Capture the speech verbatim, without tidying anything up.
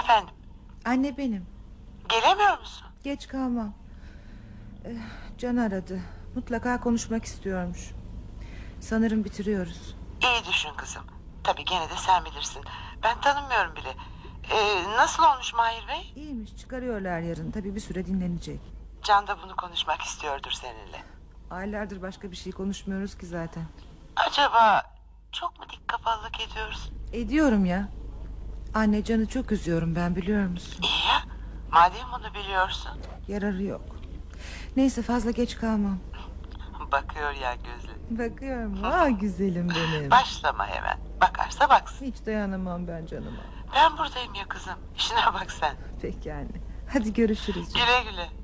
efendim? Anne benim. Gelemiyor musun? Geç kalmam. Ee, Can aradı. Mutlaka konuşmak istiyormuş. Sanırım bitiriyoruz. İyi düşün kızım. Tabii gene de sen bilirsin. Ben tanımıyorum bile. Ee, nasıl olmuş Mahir Bey? İyiymiş, çıkarıyorlar yarın. Tabii bir süre dinlenecek. Can da bunu konuşmak istiyordur seninle. Aylardır başka bir şey konuşmuyoruz ki zaten. Acaba çok mu dik kafalılık ediyoruz? Ediyorum ya. Anne, Can'ı çok üzüyorum ben, biliyor musun? İyi ya. Madem bunu biliyorsun. Yararı yok. Neyse, fazla geç kalmam. Bakıyor ya gözle. Bakıyorum. Ah güzelim benim. Başlama hemen. Bakarsa baksın. Hiç dayanamam ben canıma. Ben buradayım ya kızım. İşine bak sen. Peki anne. Hadi görüşürüz. Güle güle.